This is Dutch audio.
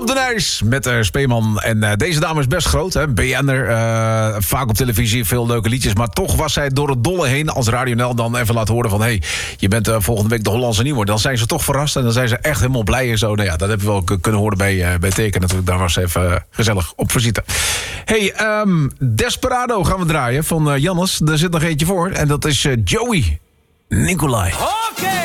Rob de Nijs met Speeman. En deze dame is best groot, hè? BN'er. Vaak op televisie, veel leuke liedjes. Maar toch was zij door het dolle heen als Radio NL dan even laten horen van... hey, je bent volgende week de Hollandse Nieuwe. Dan zijn ze toch verrast en dan zijn ze echt helemaal blij en zo. Nou ja, dat hebben we wel kunnen horen bij Teken natuurlijk. Daar was ze even gezellig op visite. Hey, Desperado gaan we draaien van Jannes. Er zit nog eentje voor en dat is Joey Nicolai. Okay.